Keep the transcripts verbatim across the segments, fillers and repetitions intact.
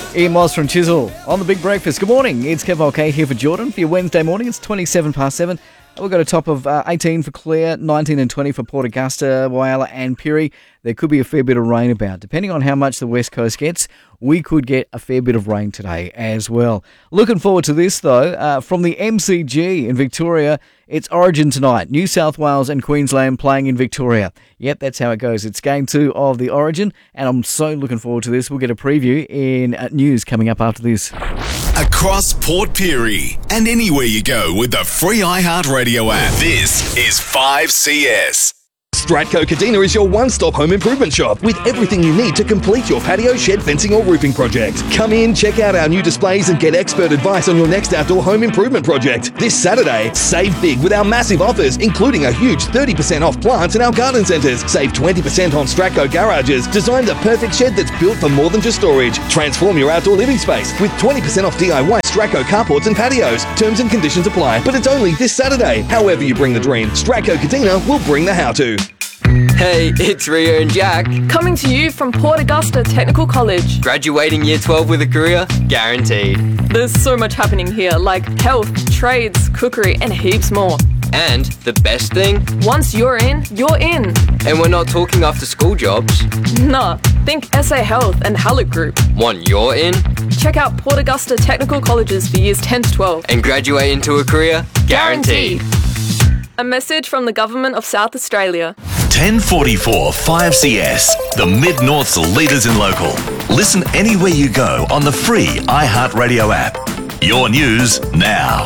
Ian Moss from Chisel on The Big Breakfast. Good morning. It's Kev Mulcahy here for Jordan for your Wednesday morning. It's twenty-seven past seven. We've got a top of uh, eighteen for Clare, nineteen and twenty for Port Augusta, Whyalla and Pirrie. There could be a fair bit of rain about. Depending on how much the West Coast gets, we could get a fair bit of rain today as well. Looking forward to this, though. Uh, from the M C G in Victoria, it's Origin tonight. New South Wales and Queensland playing in Victoria. Yep, that's how it goes. It's game two of the Origin, and I'm so looking forward to this. We'll get a preview in uh, news coming up after this. Across Port Pirie and anywhere you go with the free iHeartRadio app. This is five C S. Stratco Kadina is your one-stop home improvement shop with everything you need to complete your patio, shed, fencing or roofing project. Come in, check out our new displays and get expert advice on your next outdoor home improvement project. This Saturday, save big with our massive offers, including a huge thirty percent off plants in our garden centres. Save twenty percent on Stratco garages, designed the perfect shed that's built for more than just storage. Transform your outdoor living space with twenty percent off D I Y Stratco carports and patios. Terms and conditions apply, but it's only this Saturday. However you bring the dream, Stratco Kadina will bring the how-to. Hey, it's Rio and Jack. Coming to you from Port Augusta Technical College. Graduating year twelve with a career, guaranteed. There's so much happening here, like health, trades, cookery, and heaps more. And the best thing? Once you're in, you're in. And we're not talking after school jobs. Nah, think S A Health and Hallett Group. Want you're in? Check out Port Augusta Technical Colleges for years ten to twelve. And graduate into a career, guaranteed. guaranteed. A message from the Government of South Australia. ten forty-four five C S, the Mid-North's leaders in local. Listen anywhere you go on the free iHeartRadio app. Your news now.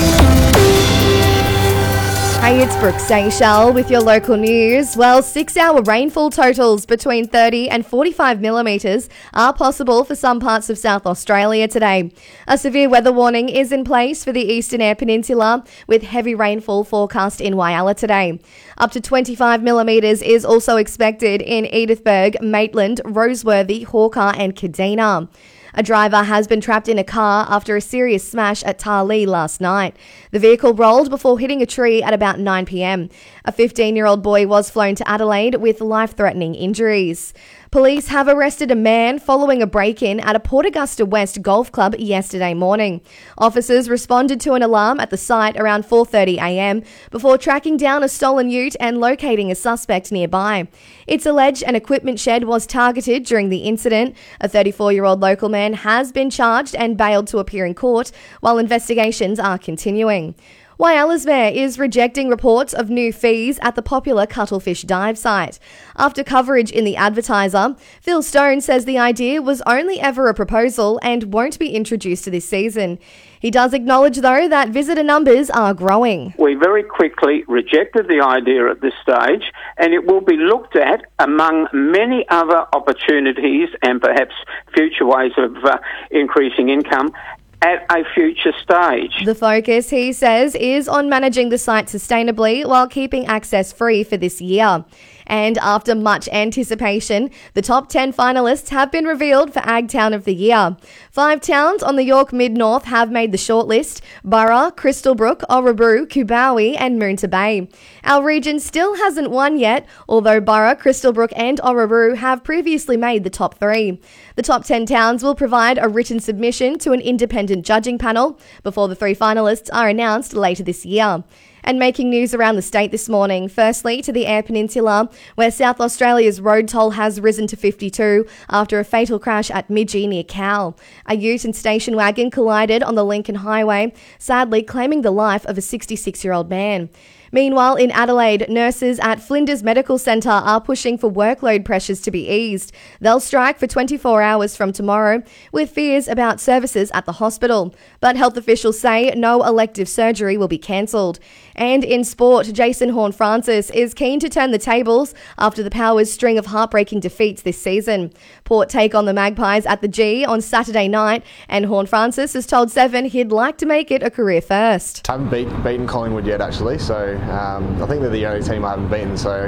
Hey, it's Brooke Seychelles with your local news. Well, six-hour rainfall totals between thirty and forty-five millimetres are possible for some parts of South Australia today. A severe weather warning is in place for the Eastern Eyre Peninsula, with heavy rainfall forecast in Whyalla today. Up to twenty-five millimetres is also expected in Edithburgh, Maitland, Roseworthy, Hawker and Kadina. A driver has been trapped in a car after a serious smash at Tarlee last night. The vehicle rolled before hitting a tree at about nine p.m. A fifteen-year-old boy was flown to Adelaide with life-threatening injuries. Police have arrested a man following a break-in at a Port Augusta West golf club yesterday morning. Officers responded to an alarm at the site around four thirty a.m. before tracking down a stolen ute and locating a suspect nearby. It's alleged an equipment shed was targeted during the incident. A thirty-four-year-old local man has been charged and bailed to appear in court while investigations are continuing. Whyalla's mayor is rejecting reports of new fees at the popular cuttlefish dive site. After coverage in the Advertiser, Phil Stone says the idea was only ever a proposal and won't be introduced this season. He does acknowledge, though, that visitor numbers are growing. We very quickly rejected the idea at this stage, and it will be looked at among many other opportunities and perhaps future ways of uh, increasing income at a future stage. The focus, he says, is on managing the site sustainably while keeping access free for this year. And after much anticipation, the top ten finalists have been revealed for Ag Town of the Year. Five towns on the York Mid-North have made the shortlist: Burra, Crystalbrook, Oraboo, Kubawi and Moonta Bay. Our region still hasn't won yet, although Burra, Crystalbrook and Oraboo have previously made the top three. The top ten towns will provide a written submission to an independent judging panel before the three finalists are announced later this year. And making news around the state this morning, firstly to the Eyre Peninsula, where South Australia's road toll has risen to fifty-two after a fatal crash at Midgee near Cal. A ute and station wagon collided on the Lincoln Highway, sadly claiming the life of a sixty-six-year-old man. Meanwhile, in Adelaide, nurses at Flinders Medical Centre are pushing for workload pressures to be eased. They'll strike for twenty-four hours from tomorrow, with fears about services at the hospital. But health officials say no elective surgery will be cancelled. And in sport, Jason Horne-Francis is keen to turn the tables after the Powers' string of heartbreaking defeats this season. Port take on the Magpies at the G on Saturday night, and Horne-Francis has told Seven he'd like to make it a career first. I haven't beat, beaten Collingwood yet, actually, so um, I think they're the only team I haven't beaten, so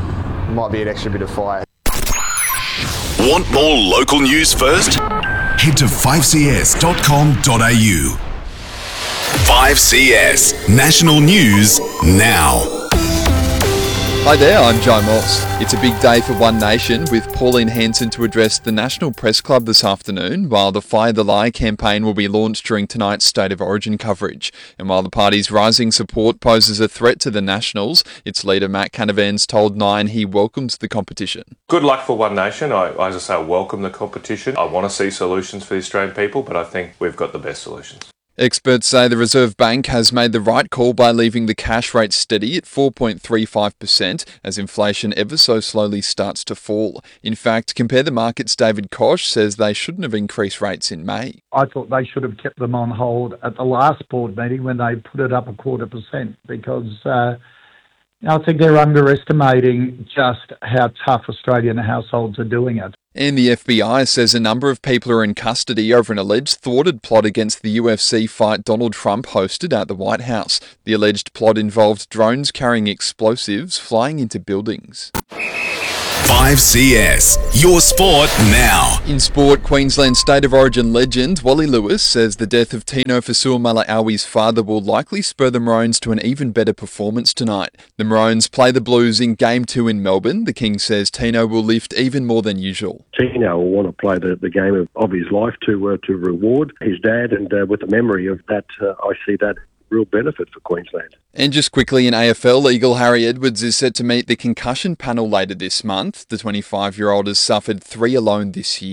it might be an extra bit of fire. Want more local news first? Head to five c s dot com dot a u. five C S National News now. Hi there, I'm Joe Moss. It's a big day for One Nation, with Pauline Hanson to address the National Press Club this afternoon, while the Fire the Lie campaign will be launched during tonight's State of Origin coverage. And while the party's rising support poses a threat to the Nationals, its leader Matt Canavan's told Nine he welcomes the competition. Good luck for One Nation. I, as I say, I welcome the competition. I want to see solutions for the Australian people, but I think we've got the best solutions. Experts say the Reserve Bank has made the right call by leaving the cash rate steady at four point three five percent as inflation ever so slowly starts to fall. In fact, Compare the Market's David Koch says they shouldn't have increased rates in May. I thought they should have kept them on hold at the last board meeting when they put it up a quarter percent because uh, I think they're underestimating just how tough Australian households are doing it. And the F B I says a number of people are in custody over an alleged thwarted plot against the U F C fight Donald Trump hosted at the White House. The alleged plot involved drones carrying explosives flying into buildings. five C S, your sport now. In sport, Queensland State of Origin legend Wally Lewis says the death of Tino Fasuamaleaui's father will likely spur the Maroons to an even better performance tonight. The Maroons play the Blues in Game two in Melbourne. The King says Tino will lift even more than usual. Tino will want to play the, the game of, of his life to uh, to reward his dad, and uh, with the memory of that, uh, I see that real benefit for Queensland. And just quickly in A F L, Eagle Harry Edwards is set to meet the concussion panel later this month. The twenty-five-year-old has suffered three alone this year.